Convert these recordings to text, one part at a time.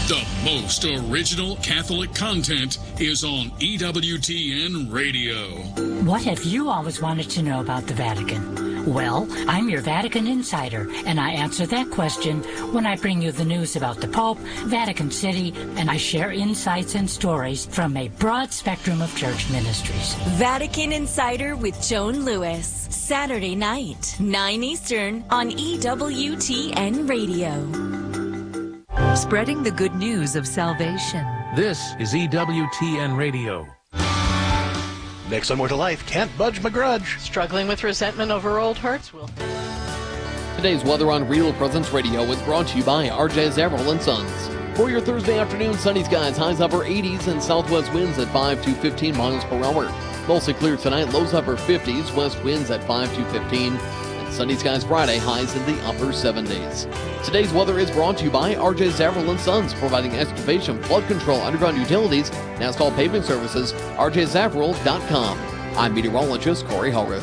The most original Catholic content is on EWTN Radio. What have you always wanted to know about the Vatican? Well, I'm your Vatican insider, and I answer that question when I bring you the news about the Pope, Vatican City, and I share insights and stories from a broad spectrum of church ministries. Vatican Insider with Joan Lewis, Saturday night, 9 Eastern on EWTN Radio. Spreading the good news of salvation. This is EWTN Radio. Next on More to Life, can't budge my grudge. Struggling with resentment over old hurts? Today's weather on Real Presence Radio is brought to you by RJ Zavril & Sons. For your Thursday afternoon, sunny skies, highs upper 80s and southwest winds at 5 to 15 miles per hour. Mostly clear tonight, lows upper 50s, west winds at 5 to 15. Sunny skies Friday, highs in the upper 70s. Today's weather is brought to you by RJ Zavril & Sons, providing excavation, flood control, underground utilities, and asphalt paving services. RJZavril.com. I'm meteorologist Corey Hogarth.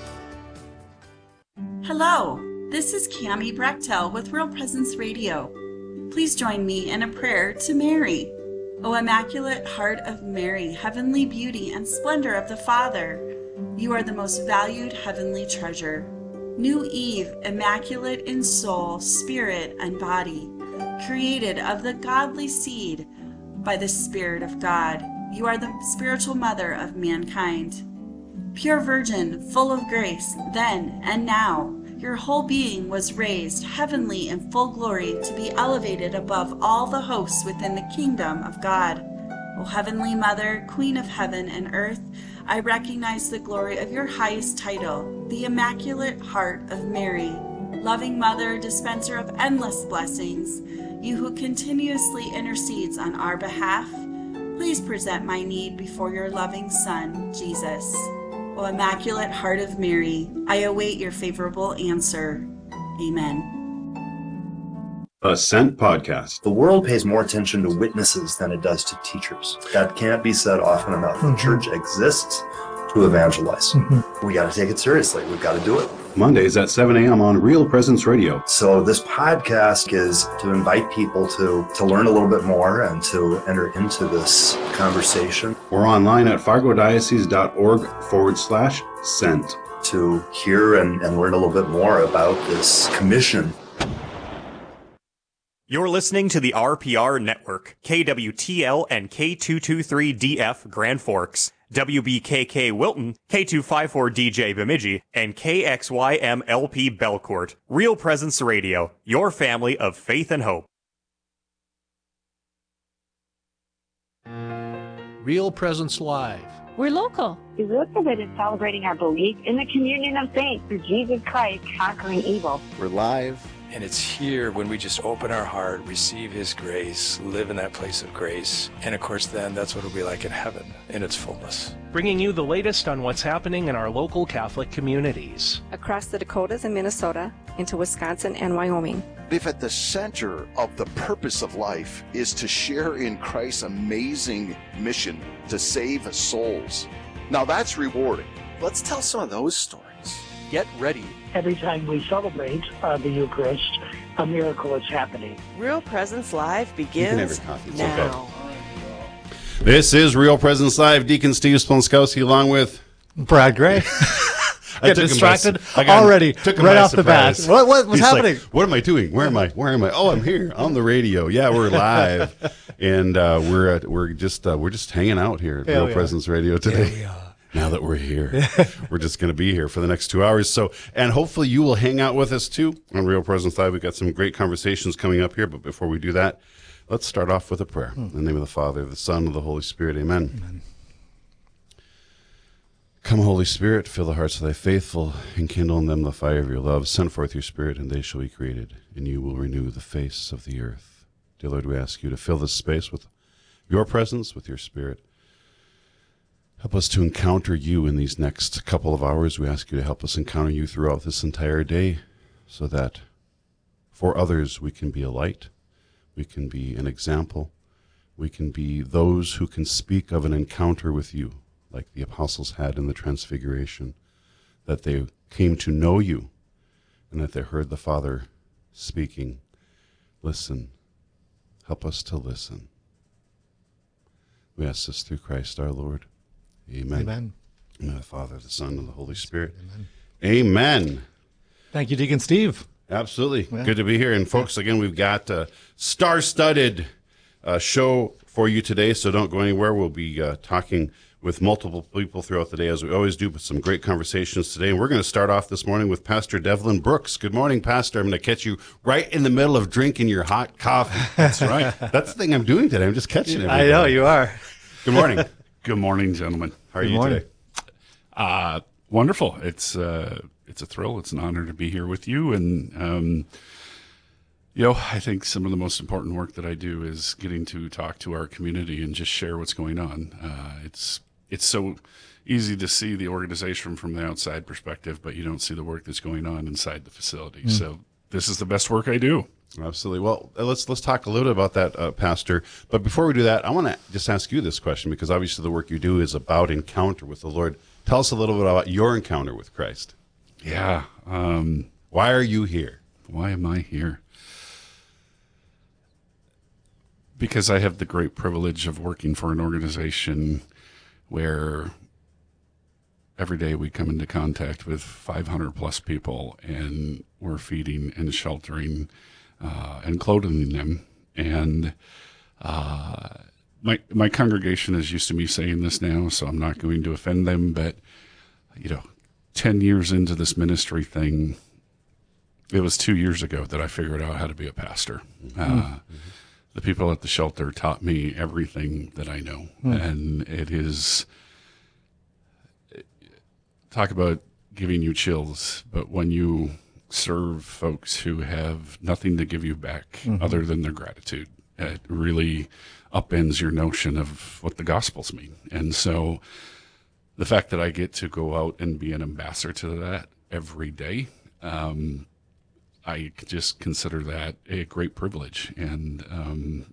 Hello, this is Cammie Brechtel with Real Presence Radio. Please join me in a prayer to Mary. O Immaculate Heart of Mary, heavenly beauty and splendor of the Father, you are the most valued heavenly treasure. New Eve, immaculate in soul, spirit, and body, created of the godly seed by the Spirit of God. You are the spiritual mother of mankind. Pure Virgin, full of grace, then and now, your whole being was raised heavenly in full glory to be elevated above all the hosts within the kingdom of God. O Heavenly Mother, Queen of heaven and earth, I recognize the glory of your highest title, the Immaculate Heart of Mary. Loving Mother, dispenser of endless blessings, you who continuously intercedes on our behalf, please present my need before your loving Son, Jesus. O Immaculate Heart of Mary, I await your favorable answer. Amen. A Sent Podcast. The world pays more attention to witnesses than it does to teachers. That can't be said often enough. The church exists to evangelize. We got to take it seriously. We've got to do it. Mondays at 7 a.m. on Real Presence Radio. So this podcast is to invite people to learn a little bit more and to enter into this conversation. We're online at fargodioceses.org/sent. To hear and learn a little bit more about this commission. You're listening to the RPR Network, KWTL and K223DF Grand Forks, WBKK Wilton, K254DJ Bemidji, and KXYMLP Belcourt. Real Presence Radio, your family of faith and hope. Real Presence Live. We're local. We look at it as celebrating our belief in the communion of saints through Jesus Christ conquering evil. We're live. And it's here when we just open our heart, receive His grace, live in that place of grace. And of course, then that's what it'll be like in heaven in its fullness. Bringing you the latest on what's happening in our local Catholic communities. Across the Dakotas and Minnesota, into Wisconsin and Wyoming. If at the center of the purpose of life is to share in Christ's amazing mission to save souls, now that's rewarding. Let's tell some of those stories. Get ready. Every time we celebrate the Eucharist, a miracle is happening. Real Presence Live begins now. This is Real Presence Live. Deacon Steve Splonskowski along with Brad Gray. I Get distracted already, right off the bat. What's happening? Like, what am I doing? Where am I? Oh, I'm here on the radio. Yeah, we're live, and we're just hanging out here at Real Presence Radio today. Now that we're here, we're just going to be here for the next 2 hours. So, and hopefully you will hang out with us too on Real Presence Live. We've got some great conversations coming up here. But before we do that, let's start off with a prayer. In the name of the Father, the Son, and the Holy Spirit. Amen. Amen. Come, Holy Spirit, fill the hearts of thy faithful, and kindle in them the fire of your love. Send forth your Spirit, and they shall be created, and you will renew the face of the earth. Dear Lord, we ask you to fill this space with your presence, with your Spirit. Help us to encounter you in these next couple of hours. We ask you to help us encounter you throughout this entire day so that for others we can be a light, we can be an example, we can be those who can speak of an encounter with you, like the apostles had in the Transfiguration, that they came to know you and that they heard the Father speaking. Listen, Help us to listen. We ask this through Christ our Lord. Amen. Amen. In the Father, the Son, and the Holy Spirit. Amen. Amen. Thank you, Deacon Steve. Absolutely. Yeah. Good to be here. And folks, again, we've got a star-studded show for you today, so don't go anywhere. We'll be talking with multiple people throughout the day, as we always do, but some great conversations today. And we're going to start off this morning with Pastor Devlin Brooks. Good morning, Pastor. I'm going to catch you right in the middle of drinking your hot coffee. That's right. That's the thing I'm doing today. I'm just catching it. I know, you are. Good morning. Good morning, gentlemen. How are you today? Wonderful. It's a thrill. It's an honor to be here with you. And, I think some of the most important work that I do is getting to talk to our community and just share what's going on. It's so easy to see the organization from the outside perspective, but you don't see the work that's going on inside the facility. So this is the best work I do. Absolutely. Well, let's talk a little bit about that, Pastor. But before we do that, I want to just ask you this question, because obviously the work you do is about encounter with the Lord. Tell us a little bit about your encounter with Christ. Yeah. Why are you here? Why am I here? Because I have the great privilege of working for an organization where every day we come into contact with 500 plus people, and we're feeding and sheltering and clothing them. And my congregation is used to me saying this now, so I'm not going to offend them, but 10 years into this ministry thing, it was 2 years ago that I figured out how to be a pastor. The people at the shelter taught me everything that I know. And it is, talk about giving you chills, but when you serve folks who have nothing to give you back other than their gratitude, it really upends your notion of what the Gospels mean. And so the fact that I get to go out and be an ambassador to that every day, I just consider that a great privilege. And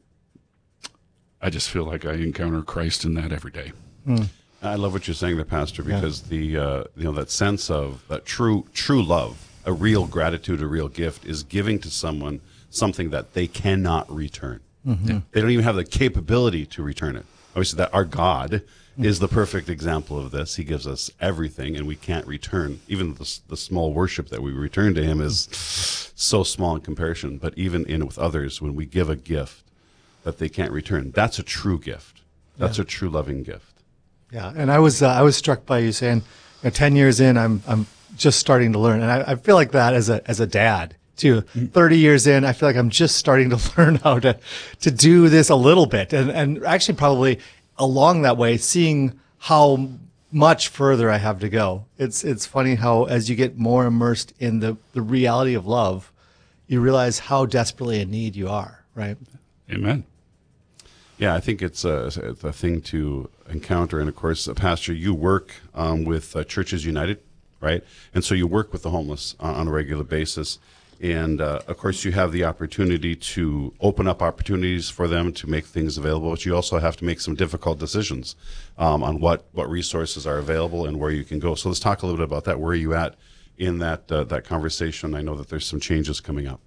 I just feel like I encounter Christ in that every day. I love what you're saying there, Pastor, because the that sense of that true love, a real gratitude, a real gift, is giving to someone something that they cannot return. They don't even have the capability to return it. Obviously, that our God is the perfect example of this. He gives us everything, and we can't return. Even the small worship that we return to him is so small in comparison. But even with others, when we give a gift that they can't return, that's a true gift. That's a true loving gift. Yeah, and I was struck by you saying, 10 years in, I'm just starting to learn, and I feel like that as a dad too. 30 years in, I feel like I'm just starting to learn how to do this a little bit, and actually probably along that way, seeing how much further I have to go. It's funny how as you get more immersed in the reality of love, you realize how desperately in need you are, right? Amen. Yeah, I think it's a thing to encounter. And of course, Pastor, you work with Churches United, right? And so you work with the homeless on a regular basis. And of course, you have the opportunity to open up opportunities for them to make things available, but you also have to make some difficult decisions on what resources are available and where you can go. So let's talk a little bit about that. Where are you at in that conversation? I know that there's some changes coming up.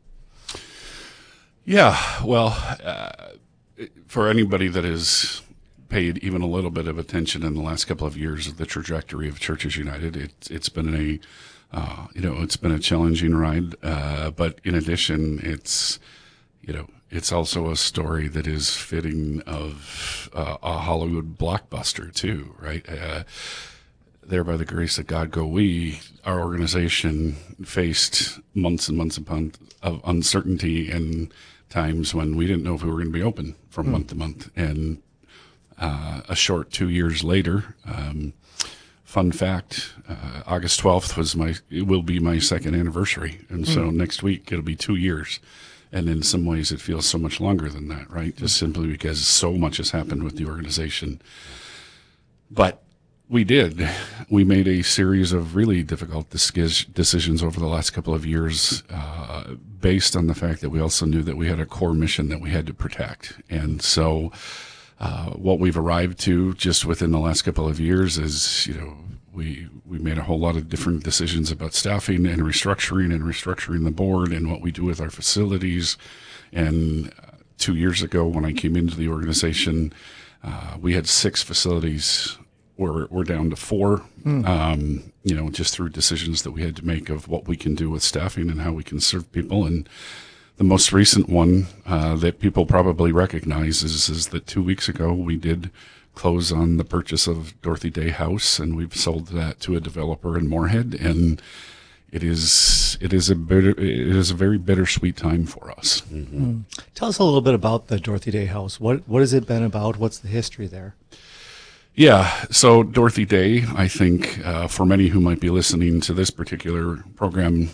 Yeah, well, for anybody that has paid even a little bit of attention in the last couple of years of the trajectory of Churches United, it's been it's been a challenging ride. But in addition, it's also a story that is fitting of a Hollywood blockbuster too, right? There, by the grace of God, go we. Our organization faced months and months of uncertainty and times when we didn't know if we were going to be open from month to month. And a short 2 years later, fun fact, August 12th will be my second anniversary. And so next week it'll be 2 years. And in some ways it feels so much longer than that, right? Just simply because so much has happened with the organization. But we made a series of really difficult decisions over the last couple of years, based on the fact that we also knew that we had a core mission that we had to protect. And so, what we've arrived to just within the last couple of years is, we made a whole lot of different decisions about staffing and restructuring the board and what we do with our facilities. And 2 years ago when I came into the organization, we had 6 facilities. We're down to 4, just through decisions that we had to make of what we can do with staffing and how we can serve people. And the most recent one that people probably recognize is that 2 weeks ago we did close on the purchase of Dorothy Day House, and we've sold that to a developer in Moorhead, and it is a very bittersweet time for us. Mm-hmm. Tell us a little bit about the Dorothy Day House. What has it been about? What's the history there? Yeah, so Dorothy Day, I think, for many who might be listening to this particular program,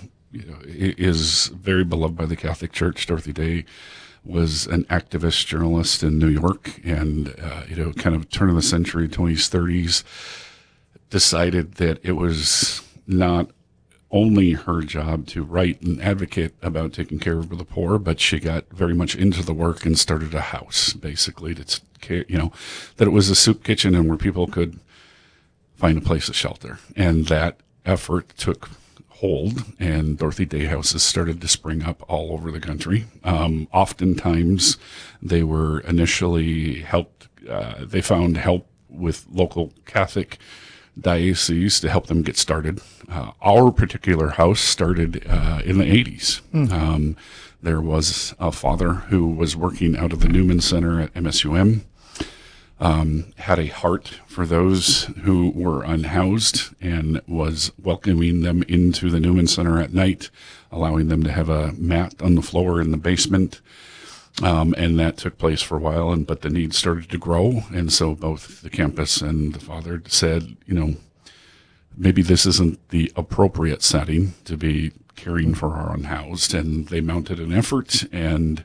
is very beloved by the Catholic Church. Dorothy Day was an activist journalist in New York, and kind of turn of the century, 20s, 30s, decided that it was not only her job to write and advocate about taking care of the poor, but she got very much into the work and started a house, basically, that it was a soup kitchen and where people could find a place of shelter. And that effort took hold, and Dorothy Day houses started to spring up all over the country. Oftentimes, they were initially they found help with local Catholic dioceses to help them get started. Our particular house started in the 80s. Mm-hmm. There was a father who was working out of the Newman Center at MSUM, had a heart for those who were unhoused and was welcoming them into the Newman Center at night, allowing them to have a mat on the floor in the basement. And that took place for a while, but the need started to grow. And so both the campus and the father said, maybe this isn't the appropriate setting to be caring for our unhoused. And they mounted an effort, and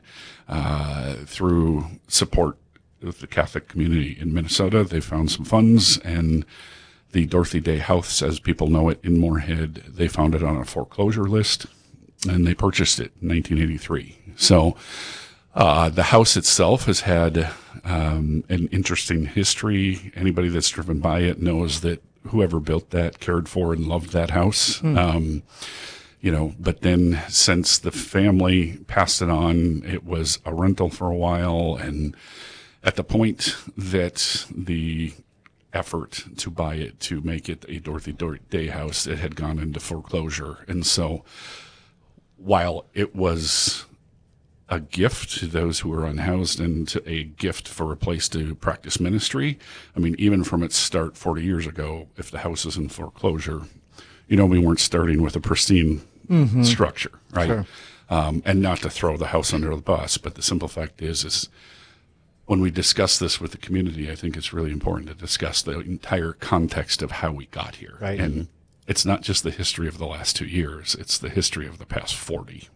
through support of the Catholic community in Minnesota, they found some funds, and the Dorothy Day House, as people know it in Moorhead, they found it on a foreclosure list, and they purchased it in 1983. So the house itself has had an interesting history. Anybody that's driven by it knows that whoever built that cared for and loved that house. But then since the family passed it on, it was a rental for a while, and at the point that the effort to buy it, to make it a Dorothy Day house, it had gone into foreclosure. And so while it was a gift to those who were unhoused and a gift for a place to practice ministry, I mean, even from its start 40 years ago, if the house is in foreclosure, we weren't starting with a pristine structure, right? Sure. And not to throw the house under the bus, but the simple fact is when we discuss this with the community, I think it's really important to discuss the entire context of how we got here. Right. And it's not just the history of the last 2 years, it's the history of the past 40.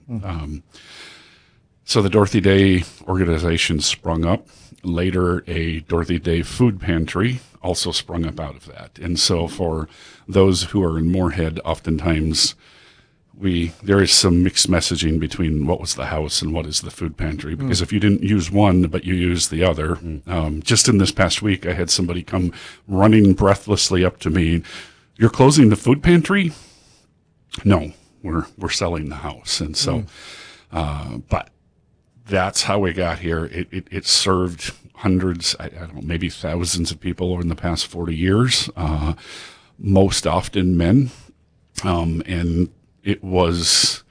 So the Dorothy Day organization sprung up. Later, a Dorothy Day food pantry also sprung up out of that. And so for those who are in Moorhead, oftentimes there is some mixed messaging between what was the house and what is the food pantry, because if you didn't use one but you used the other, just in this past week I had somebody come running breathlessly up to me, "You're closing the food pantry?" No, we're selling the house. And so but that's how we got here. It served hundreds, I don't know, maybe thousands of people over the past 40 years, most often men, and it was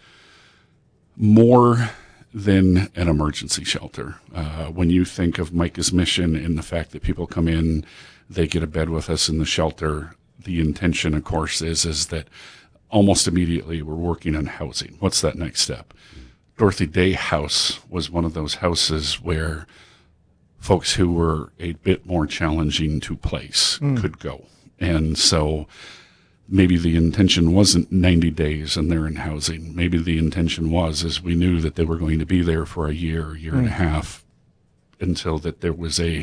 more than an emergency shelter. When you think of Micah's mission and the fact that people come in, they get a bed with us in the shelter, the intention, of course, is that almost immediately we're working on housing. What's that next step? Dorothy Day House was one of those houses where folks who were a bit more challenging to place could go. And so maybe the intention wasn't 90 days and they're in housing. Maybe the intention was we knew that they were going to be there for a year and a half until that there was a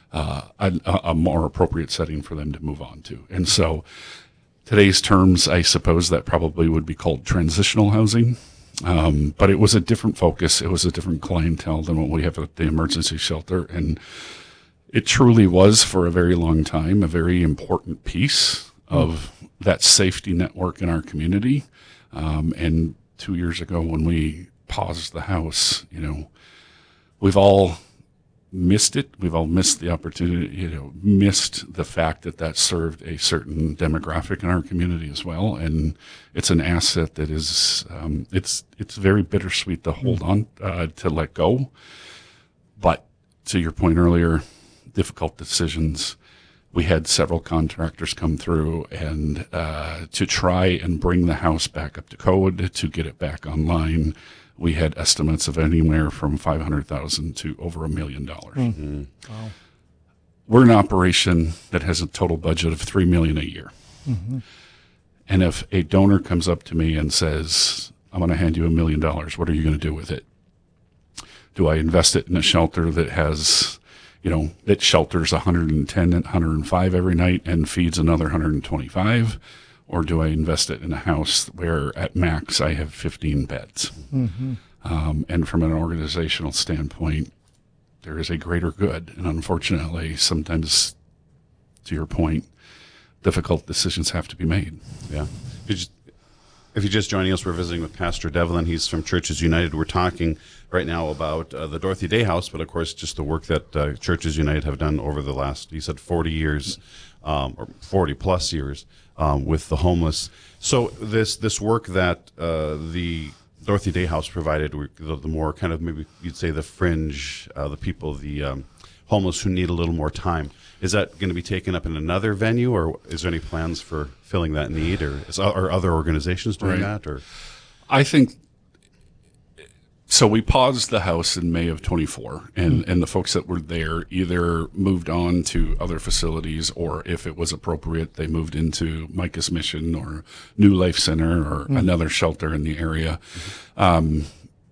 more appropriate setting for them to move on to. And so today's terms, I suppose that probably would be called transitional housing. But it was a different focus. It was a different clientele than what we have at the emergency shelter. And it truly was, for a very long time, a very important piece of that safety network in our community. And 2 years ago, when we paused the house, we've all missed it. We've all missed the opportunity, missed the fact that served a certain demographic in our community as well. And it's an asset that is, it's very bittersweet to hold on, to let go. But to your point earlier, difficult decisions. We had several contractors come through and, to try and bring the house back up to code, to get it back online. We had estimates of anywhere from $500,000 to over $1 million. Mm-hmm. Wow. We're an operation that has a total budget of $3 million a year. Mm-hmm. And if a donor comes up to me and says, "I'm going to hand you $1 million, what are you going to do with it?" Do I invest it in a shelter that has, that shelters 110 and 105 every night and feeds another 125? Or do I invest it in a house where at max I have 15 beds? Mm-hmm. And from an organizational standpoint, there is a greater good. And unfortunately, sometimes, to your point, difficult decisions have to be made. Yeah. If you're just joining us, we're visiting with Pastor Devlin. He's from Churches United. We're talking right now about the Dorothy Day House, but of course just the work that Churches United have done over the last, you said 40 years, or 40 plus years, with the homeless. So this work that the Dorothy Day House provided, the more kind of, maybe you'd say the fringe, the people, the homeless who need a little more time, is that going to be taken up in another venue, or is there any plans for filling that need, or are other organizations doing that? Or I think so. We paused the house in May of 24, and the folks that were there either moved on to other facilities, or if it was appropriate, they moved into Micah's Mission or New Life Center or another shelter in the area. The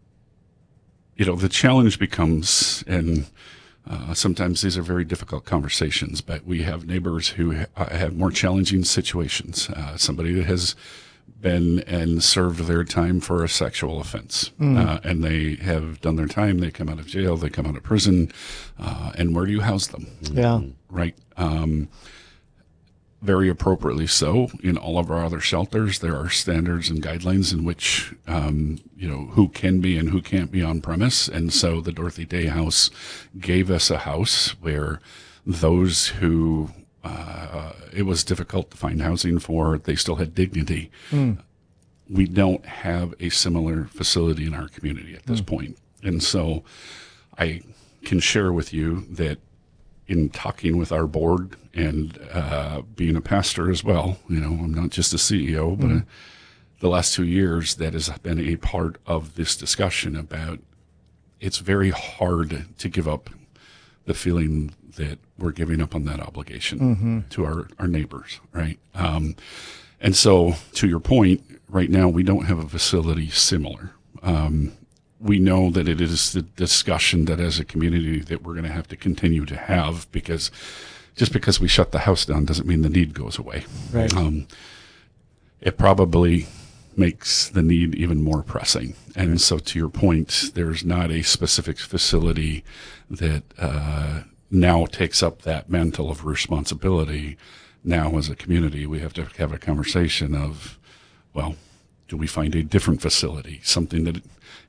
challenge becomes, and sometimes these are very difficult conversations, but we have neighbors who have more challenging situations. Somebody that has been and served their time for a sexual offense, and they have done their time. They come out of jail, they come out of prison, and where do you house them? Yeah. Right. Very appropriately so. In all of our other shelters, there are standards and guidelines in which, who can be and who can't be on premise. And so the Dorothy Day House gave us a house where those who it was difficult to find housing for, they still had dignity. We don't have a similar facility in our community at this point. And so I can share with you that in talking with our board and being a pastor as well, I'm not just a CEO, but the last 2 years, that has been a part of this discussion about it's very hard to give up the feeling that we're giving up on that obligation to our neighbors, right? And so, to your point, right now we don't have a facility similar. We know that it is the discussion that as a community that we're going to have to continue to have, because just because we shut the house down doesn't mean the need goes away. Right. It probably makes the need even more pressing. And so to your point, there's not a specific facility that now takes up that mantle of responsibility. Now as a community, we have to have a conversation of, well, do we find a different facility, something that,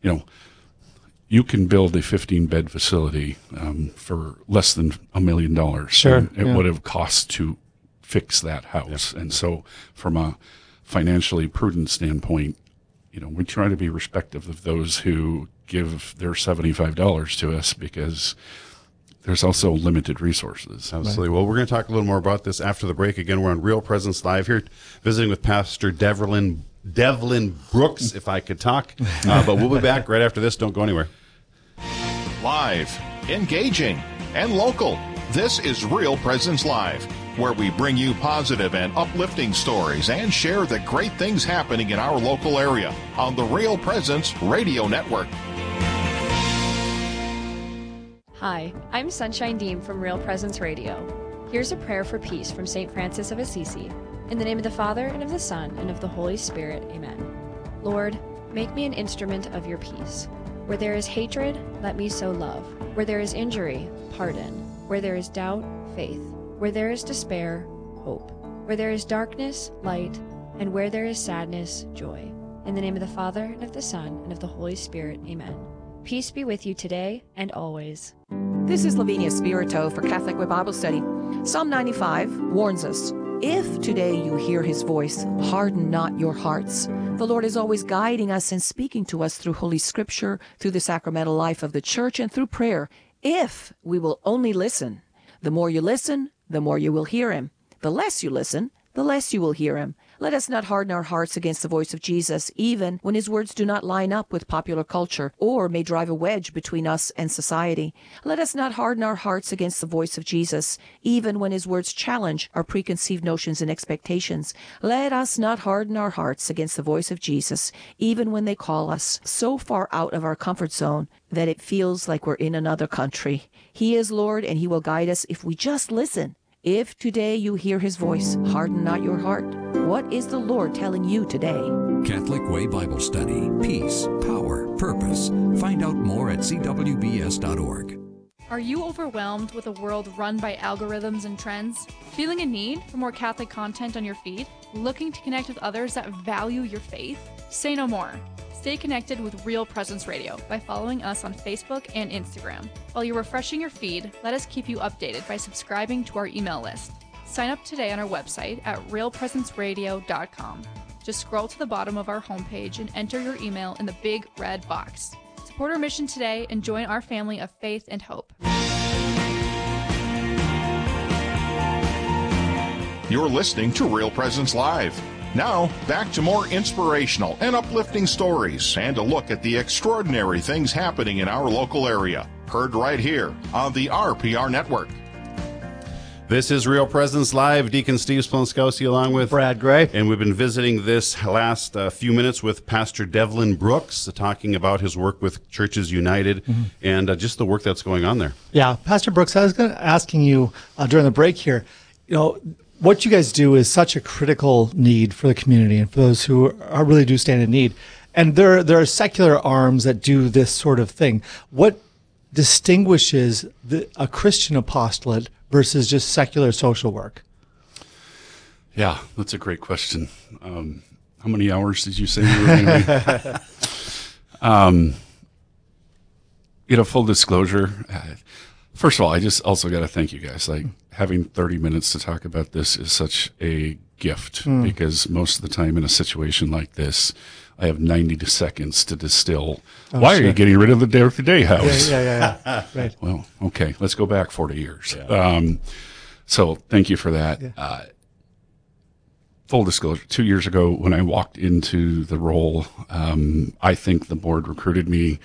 you can build a 15-bed facility for less than $1 million. Sure. It would have cost to fix that house. Yep. And so from a financially prudent standpoint, we try to be respectful of those who give their $75 to us, because there's also limited resources. Absolutely. Well, we're going to talk a little more about this after the break. Again, we're on Real Presence Live here, visiting with Pastor Devlin Brooks, if I could talk. But we'll be back right after this. Don't go anywhere. Live, engaging, and local. This is Real Presence Live, where we bring you positive and uplifting stories and share the great things happening in our local area on the Real Presence Radio Network. Hi, I'm Sunshine Deem from Real Presence Radio. Here's a prayer for peace from St. Francis of Assisi. In the name of the Father, and of the Son, and of the Holy Spirit, amen. Lord, make me an instrument of your peace. Where there is hatred, let me sow love. Where there is injury, pardon. Where there is doubt, faith. Where there is despair, hope. Where there is darkness, light. And where there is sadness, joy. In the name of the Father, and of the Son, and of the Holy Spirit, amen. Peace be with you today and always. This is Lavinia Spirito for Catholic Way Bible Study. Psalm 95 warns us, if today you hear his voice, harden not your hearts. The Lord is always guiding us and speaking to us through Holy Scripture, through the sacramental life of the Church, and through prayer, if we will only listen. The more you listen, the more you will hear him. The less you listen, the less you will hear him. Let us not harden our hearts against the voice of Jesus, even when his words do not line up with popular culture or may drive a wedge between us and society. Let us not harden our hearts against the voice of Jesus, even when his words challenge our preconceived notions and expectations. Let us not harden our hearts against the voice of Jesus, even when they call us so far out of our comfort zone that it feels like we're in another country. He is Lord, and he will guide us if we just listen. If today you hear his voice, harden not your heart. What is the Lord telling you today? Catholic Way Bible Study. Peace, power, purpose. Find out more at cwbs.org. Are you overwhelmed with a world run by algorithms and trends? Feeling a need for more Catholic content on your feed? Looking to connect with others that value your faith? Say no more. Stay connected with Real Presence Radio by following us on Facebook and Instagram. While you're refreshing your feed, let us keep you updated by subscribing to our email list. Sign up today on our website at realpresenceradio.com. Just scroll to the bottom of our homepage and enter your email in the big red box. Support our mission today and join our family of faith and hope. You're listening to Real Presence Live. Now, back to more inspirational and uplifting stories and a look at the extraordinary things happening in our local area. Heard right here on the RPR Network. This is Real Presence Live. Deacon Steve Splonskowski along with Brad Gray. And we've been visiting this last few minutes with Pastor Devlin Brooks, talking about his work with Churches United and just the work that's going on there. Yeah, Pastor Brooks, I was asking you during the break here, what you guys do is such a critical need for the community and for those who really do stand in need. And there are secular arms that do this sort of thing. What distinguishes a Christian apostolate versus just secular social work? Yeah, that's a great question. How many hours did you say you were going to be? Full disclosure, first of all, I just also got to thank you guys. Like, having 30 minutes to talk about this is such a gift because most of the time in a situation like this, I have 90 seconds to distill. Why are you getting rid of the Dorothy Day house? Yeah. Right. Well, okay, let's go back 40 years. Yeah. So thank you for that. Yeah. Full disclosure, 2 years ago when I walked into the role, I think the board recruited me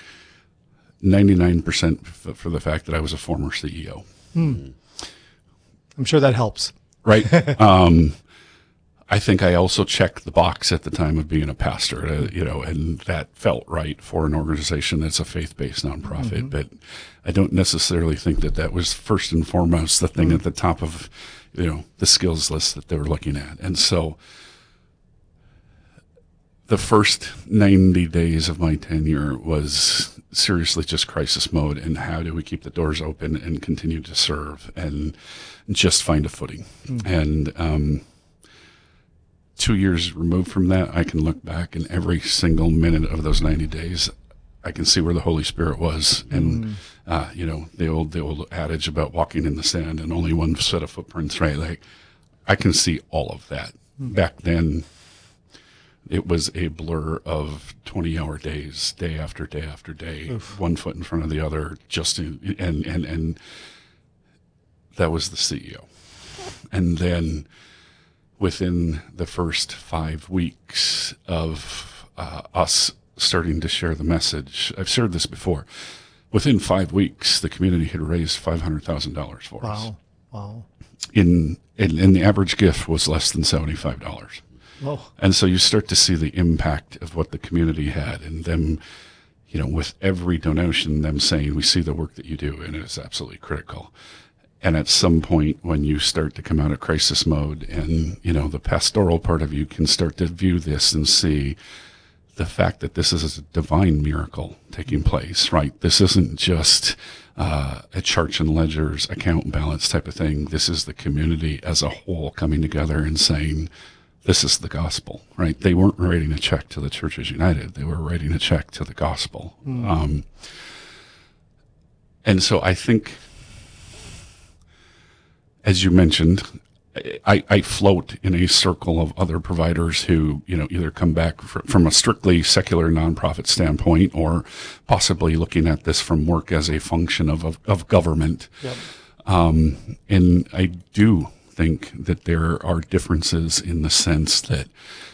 99% for the fact that I was a former CEO. I'm sure that helps. Right. I think I also checked the box at the time of being a pastor, and that felt right for an organization that's a faith-based nonprofit. But I don't necessarily think that was first and foremost the thing at the top of, the skills list that they were looking at. And so the first 90 days of my tenure was seriously just crisis mode, and how do we keep the doors open and continue to serve and just find a footing. And 2 years removed from that, I can look back, and every single minute of those 90 days, I can see where the Holy Spirit was. And the old adage about walking in the sand and only one set of footprints, right? Like, I can see all of that. Back then, it was a blur of 20-hour days, day after day after day, one foot in front of the other, and that was the CEO. And then within the first 5 weeks of us starting to share the message, I've shared this before, within 5 weeks, the community had raised $500,000 for us. Wow. And the average gift was less than $75. Oh. And so you start to see the impact of what the community had, and them, with every donation, them saying, we see the work that you do, and it is absolutely critical. And at some point, when you start to come out of crisis mode and, the pastoral part of you can start to view this and see the fact that this is a divine miracle taking place, right? This isn't just a charts and ledgers, account and balance type of thing. This is the community as a whole coming together and saying, this is the gospel, right? They weren't writing a check to the Churches United. They were writing a check to the gospel. And so I think, as you mentioned, I float in a circle of other providers who, either come back from a strictly secular nonprofit standpoint, or possibly looking at this from work as a function of government. Yep. And I do think that there are differences in the sense that,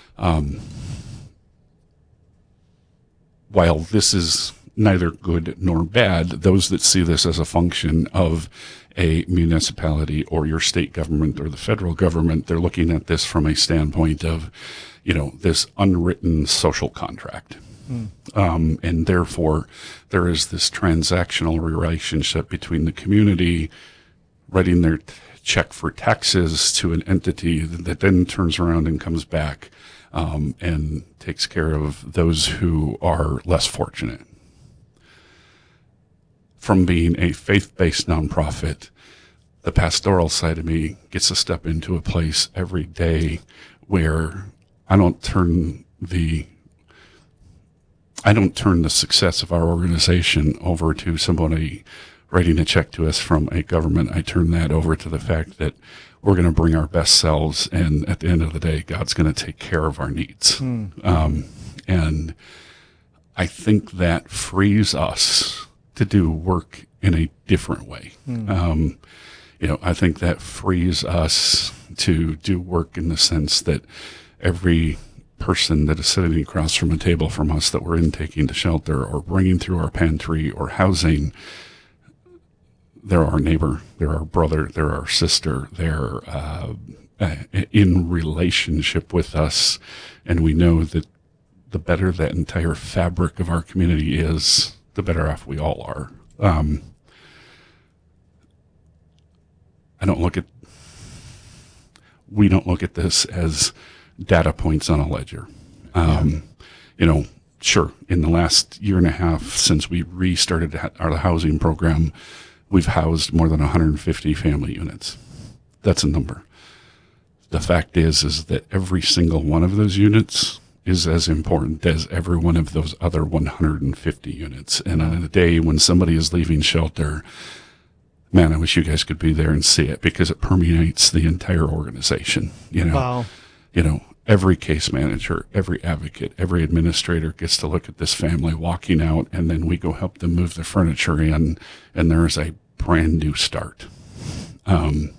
while this is neither good nor bad, those that see this as a function of a municipality or your state government or the federal government, they're looking at this from a standpoint of, this unwritten social contract. And therefore, there is this transactional relationship between the community writing their check for taxes to an entity that then turns around and comes back and takes care of those who are less fortunate. From being a faith-based nonprofit, the pastoral side of me gets to step into a place every day where I don't turn the success of our organization over to somebody writing a check to us from a government. I turn that over to the fact that we're going to bring our best selves, and at the end of the day, God's going to take care of our needs. And I think that frees us to do work in a different way. I think that frees us to do work in the sense that every person that is sitting across from a table from us that we're intaking to shelter or bringing through our pantry or housing, they're our neighbor, they're our brother, they're our sister, they're in relationship with us. And we know that the better that entire fabric of our community is, the better off we all are. We don't look at this as data points on a ledger. Sure, in the last year and a half since we restarted our housing program, we've housed more than 150 family units. That's a number. The fact is that every single one of those units is as important as every one of those other 150 units. And on a day when somebody is leaving shelter, man, I wish you guys could be there and see it, because it permeates the entire organization. Wow. Every case manager, every advocate, every administrator gets to look at this family walking out, and then we go help them move their furniture in, and there is a brand new start. And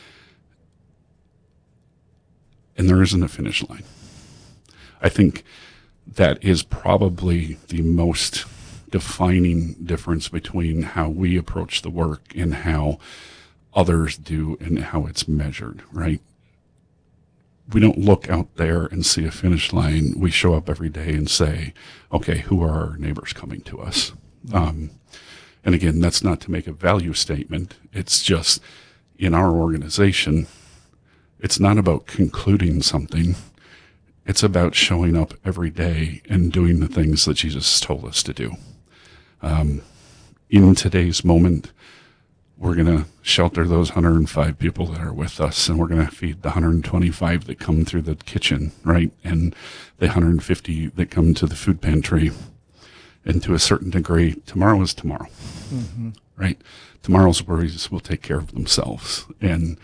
there isn't a finish line. I think that is probably the most defining difference between how we approach the work and how others do and how it's measured, right? We don't look out there and see a finish line. We show up every day and say, okay, who are our neighbors coming to us? And again, that's not to make a value statement. It's just, in our organization, it's not about concluding something. It's about showing up every day and doing the things that Jesus told us to do. In today's moment, we're going to shelter those 105 people that are with us, and we're going to feed the 125 that come through the kitchen, right? And the 150 that come to the food pantry. And to a certain degree, tomorrow is tomorrow, right? Tomorrow's worries will take care of themselves. And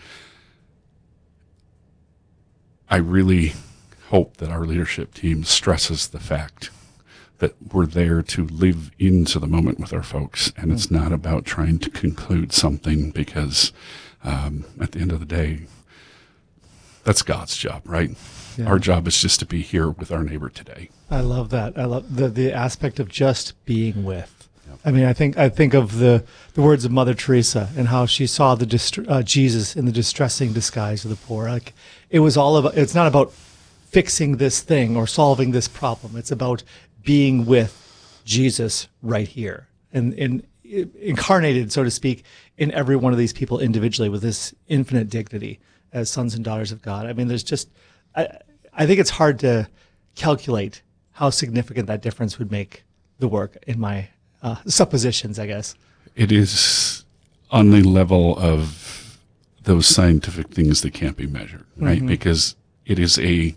I really hope that our leadership team stresses the fact that we're there to live into the moment with our folks, and it's not about trying to conclude something, because at the end of the day, that's God's job, right? Yeah. Our job is just to be here with our neighbor today. I love that. I love the aspect of just being with. Yep. I mean, I think of the words of Mother Teresa and how she saw the Jesus in the distressing disguise of the poor. Like, it was all about. It's not about fixing this thing or solving this problem. It's about being with Jesus right here and incarnated, so to speak, in every one of these people individually with this infinite dignity as sons and daughters of God. I mean, there's just, I think it's hard to calculate how significant that difference would make the work, in my suppositions, I guess. It is on the level of those scientific things that can't be measured, right? Because, it is a,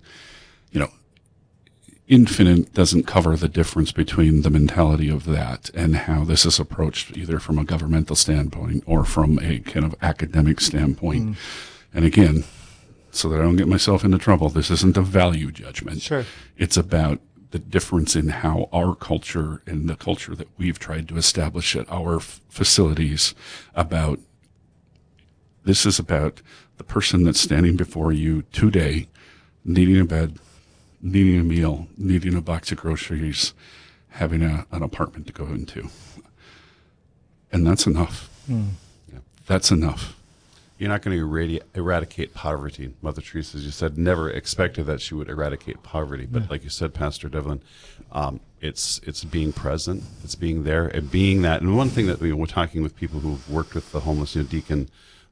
infinite doesn't cover the difference between the mentality of that and how this is approached either from a governmental standpoint or from a kind of academic standpoint. And again, so that I don't get myself into trouble, this isn't a value judgment. Sure. It's about the difference in how our culture and the culture that we've tried to establish at our facilities this is about the person that's standing before you today, needing a bed, needing a meal, needing a box of groceries, having an apartment to go into. And that's enough. Yeah. That's enough. You're not going to eradicate poverty. Mother Teresa, as you said, never expected that she would eradicate poverty. But like you said, Pastor Devlin, it's being present, it's being there, and being that. And one thing that we're talking with people who've worked with the homeless, Deacon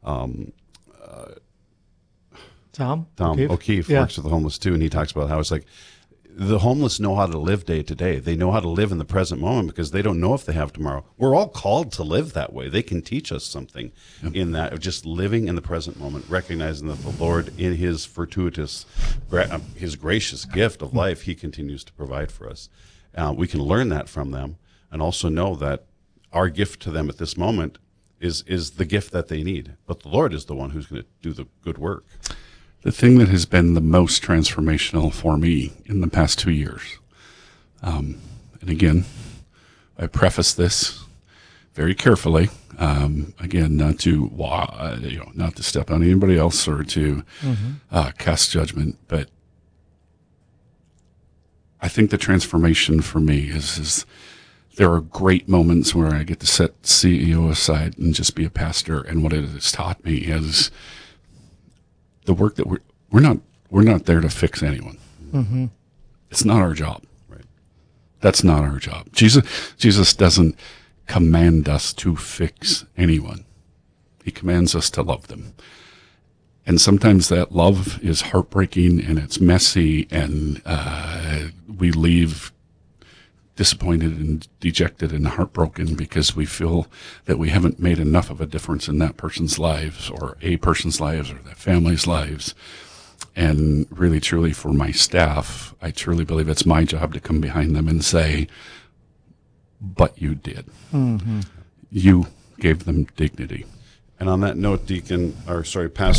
Tom O'Keefe works with the homeless too, and he talks about how it's like the homeless know how to live day to day. They know how to live in the present moment because they don't know if they have tomorrow. We're all called to live that way. They can teach us something in that of just living in the present moment, recognizing that the Lord, in His fortuitous, His gracious gift of life, He continues to provide for us. We can learn that from them, and also know that our gift to them at this moment is the gift that they need. But the Lord is the one who's going to do the good work. The thing that has been the most transformational for me in the past 2 years, and again, I preface this very carefully. Again, not to step on anybody else or to cast judgment, but I think the transformation for me is there are great moments where I get to set CEO aside and just be a pastor, and what it has taught me is the work that we're not there to fix anyone. It's not our job. Right. That's not our job. Jesus doesn't command us to fix anyone. He commands us to love them. And sometimes that love is heartbreaking and it's messy, and we leave disappointed and dejected and heartbroken because we feel that we haven't made enough of a difference in that person's lives or a person's lives or their family's lives. And really, truly, for my staff, I truly believe it's my job to come behind them and say, but you did. You gave them dignity. And on that note, Pastor